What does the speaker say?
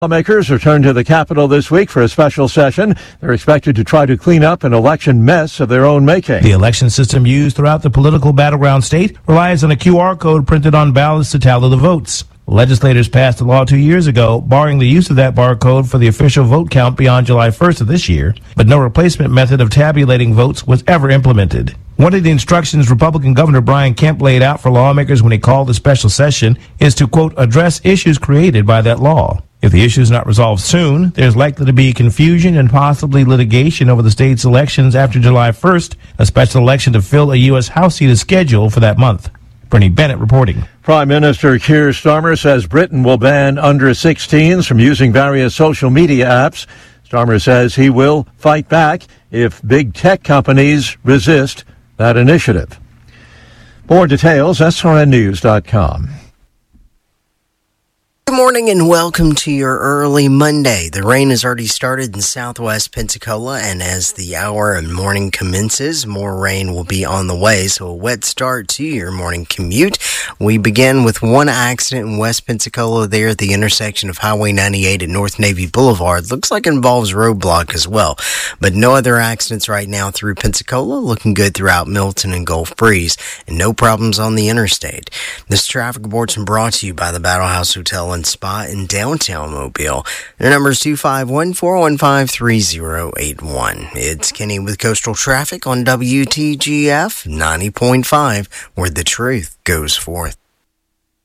Lawmakers return to the Capitol this week for a special session. They're expected to try to clean up an election mess of their own making. The election system used throughout the political battleground state relies on a QR code printed on ballots to tally the votes. Legislators passed a law 2 years ago barring the use of that barcode for the official vote count beyond July 1st of this year, but no replacement method of tabulating votes was ever implemented. One of the instructions Republican Governor Brian Kemp laid out for lawmakers when he called the special session is to, quote, address issues created by that law. If the issue is not resolved soon, there's likely to be confusion and possibly litigation over the state's elections after July 1st. A special election to fill a U.S. House seat is scheduled for that month. Bernie Bennett reporting. Prime Minister Keir Starmer says Britain will ban under-16s from using various social media apps. Starmer says he will fight back if big tech companies resist that initiative. More details, srnnews.com. Good morning and welcome to your early Monday. The rain has already started in southwest Pensacola, and as the hour and morning commences, more rain will be on the way, so a wet start to your morning commute. We begin with one accident in West Pensacola there at the intersection of Highway 98 and North Navy Boulevard. Looks like it involves roadblock as well, but no other accidents right now through Pensacola. Looking good throughout Milton and Gulf Breeze, and no problems on the interstate. This traffic report's been brought to you by the Battle House Hotel and Spa in downtown Mobile. Their number is 251-415-3081. It's Kenny with Coastal Traffic on WTGF 90.5, where the truth goes forth.